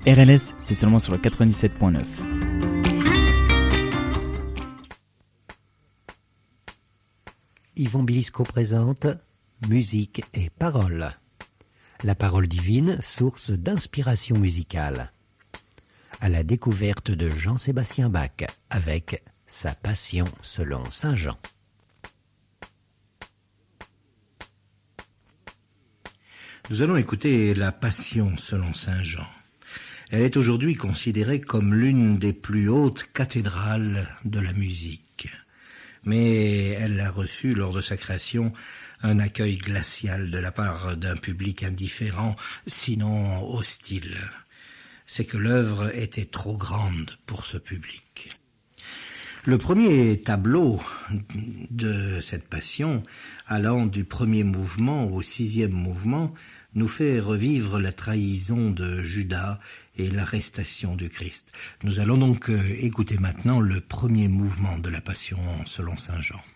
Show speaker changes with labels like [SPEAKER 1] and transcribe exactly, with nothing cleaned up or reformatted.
[SPEAKER 1] R L S, c'est seulement sur le quatre-vingt-dix-sept point neuf.
[SPEAKER 2] Yvon Bilisco présente Musique et Paroles. La parole divine, source d'inspiration musicale. À la découverte de Jean-Sébastien Bach avec sa Passion selon saint Jean.
[SPEAKER 3] Nous allons écouter la Passion selon saint Jean. Elle est aujourd'hui considérée comme l'une des plus hautes cathédrales de la musique. Mais elle a reçu lors de sa création un accueil glacial de la part d'un public indifférent, sinon hostile. C'est que l'œuvre était trop grande pour ce public. Le premier tableau de cette passion, allant du premier mouvement au sixième mouvement, nous fait revivre la trahison de Judas et l'arrestation du Christ. Nous allons donc écouter maintenant le premier mouvement de la Passion selon saint Jean.